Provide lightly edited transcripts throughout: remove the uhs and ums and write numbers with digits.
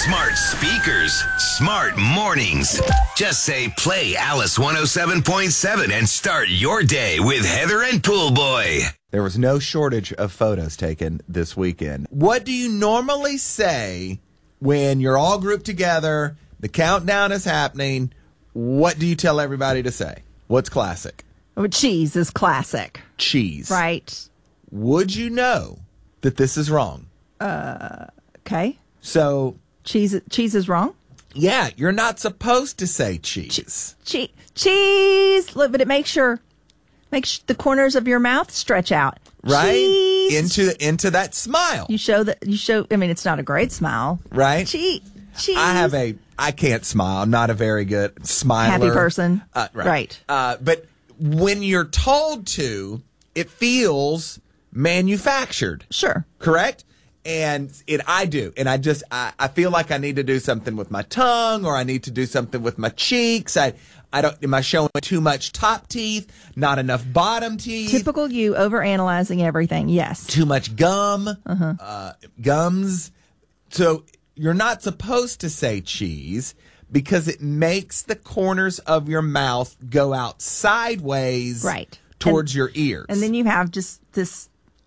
Smart speakers, smart mornings. Just say play Alice 107.7 and start your day with Heather and Pool Boy. There was no shortage of photos taken this weekend. What do you normally say when you're all grouped together, the countdown is happening? What do you tell everybody to say? What's classic? Oh, cheese is classic. Cheese. Right. Would you know that this is wrong? Okay. So... Cheese is wrong? Yeah, you're not supposed to say cheese. Cheese. Look, but it makes the corners of your mouth stretch out. Right? Cheese. Into that smile. I mean, it's not a great smile. Right? Cheese. I can't smile. I'm not a very good smiler. Happy person. Right. But when you're told to, it feels manufactured. Sure. Correct? And I do. And I feel like I need to do something with my tongue, or I need to do something with my cheeks. Am I showing too much top teeth? Not enough bottom teeth? Typical you overanalyzing everything. Yes. Too much gum? Gums? So you're not supposed to say cheese because it makes the corners of your mouth go out sideways towards your ears. And then you have just this...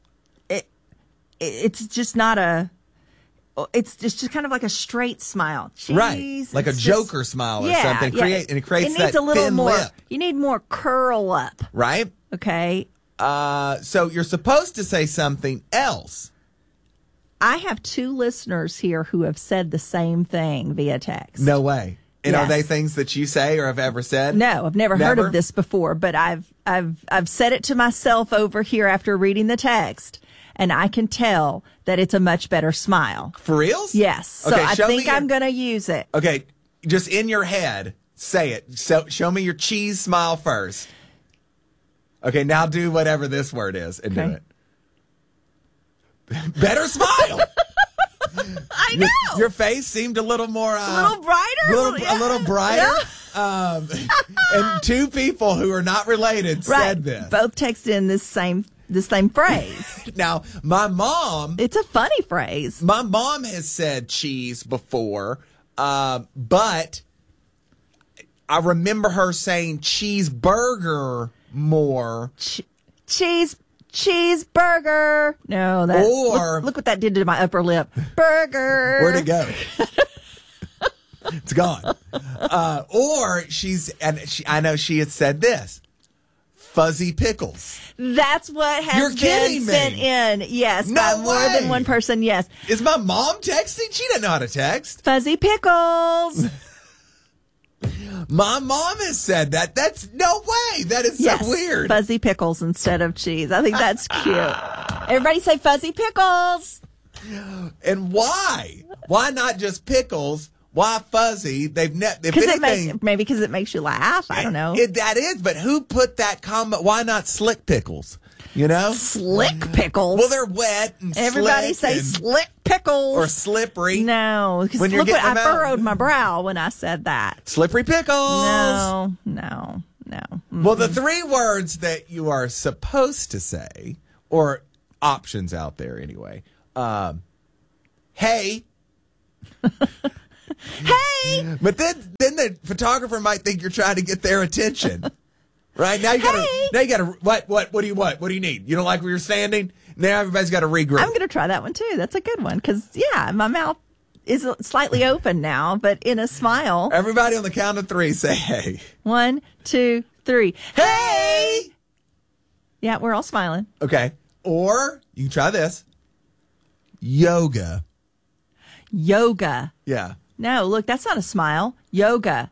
It's just not it's just kind of like a straight smile. Jeez, right. Like a Joker smile or something. Yeah. And it creates needs that a little thin more, lip. You need more curl up. Right? Okay. So you're supposed to say something else. I have 2 listeners here who have said the same thing via text. No way. And yes. Are they things that you say or have ever said? No, I've never heard of this before, but I've said it to myself over here after reading the text. And I can tell that it's a much better smile. For reals? Yes. So okay, I think I'm going to use it. Okay. Just in your head, say it. So show me your cheese smile first. Okay, now do whatever this word is and do it. Better smile. I know. Your face seemed a little more... a little brighter? A little brighter. Yeah. And 2 people who are not related said this. Both texted in the same phrase. Now, my mom... It's a funny phrase. My mom has said cheese before, but I remember her saying cheeseburger more. Cheeseburger. No, look what that did to my upper lip. Burger. Where'd it go? It's gone. I know she had said this. Fuzzy pickles. That's what has been sent in. Yes, by more than one person. Yes. Is my mom texting? She doesn't know how to text. Fuzzy pickles. My mom has said that. That's no way. That is so weird. Fuzzy pickles instead of cheese. I think that's cute. Everybody say fuzzy pickles. And why? Why not just pickles? Why fuzzy? Maybe because it makes you laugh. I don't know. That is, but who put that comment? Why not slick pickles? You know? Slick pickles? Well, they're wet and everybody say slick pickles. Or slippery. No. Because look what I furrowed my brow when I said that. Slippery pickles. No. Mm-hmm. Well, the 3 words that you are supposed to say, or options out there anyway. Hey. Hey! But then the photographer might think you're trying to get their attention. Right? Now you gotta what do you want? What do you need? You don't like where you're standing? Now everybody's gotta regroup. I'm gonna try that one too. That's a good one. Cause my mouth is slightly open now, but in a smile. Everybody on the count of 3 say hey. 1, 2, 3. Hey! Yeah, we're all smiling. Okay. Or you can try this. Yoga. Yeah. No, look, that's not a smile. Yoga.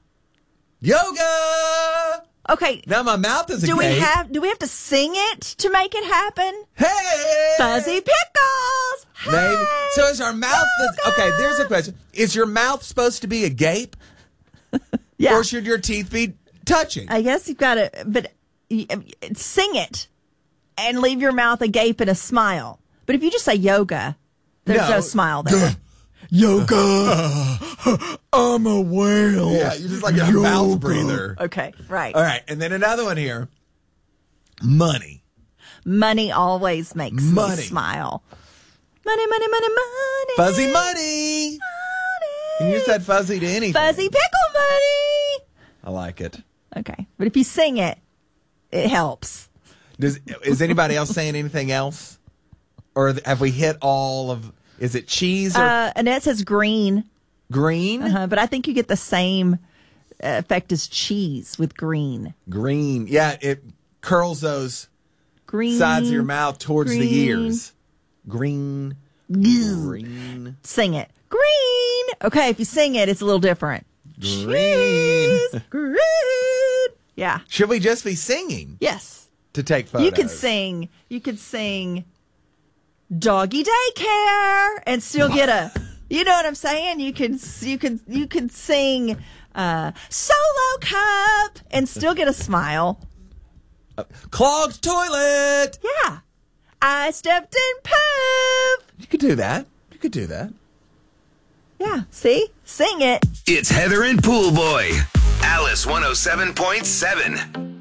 Okay. Now my mouth is do we have to sing it to make it happen? Hey! Fuzzy pickles. Maybe. Hey! So is our mouth okay, there's a question. Is your mouth supposed to be agape? Yeah. Or should your teeth be touching? I guess you've got to sing it and leave your mouth agape in a smile. But if you just say yoga, there's no smile there. Yoga. I'm a whale. Yeah, you're just like a mouth breather. Okay, right. All right, and then another one here. Money. Money always makes me smile. Money. Fuzzy money. And you said fuzzy to anything. Fuzzy pickle money. I like it. Okay. But if you sing it, it helps. Is anybody else saying anything else? Or have we hit all of, is it cheese or Annette says green. green? But I think you get the same effect as cheese with green. Green. Yeah, it curls those Green. sides of your mouth towards the green. ears. Green. Goo. Green. Sing it. Green. Okay, if you sing it, it's a little different. Green. Cheese. Green. Yeah. Should we just be singing Yes. to take photos? You could sing doggy daycare and still get a, you know what I'm saying? You can sing solo cup and still get a smile. Clogged toilet. Yeah. I stepped in poop. You could do that. You could do that. Yeah. See? Sing it. It's Heather and Pool Boy. Alice 107.7.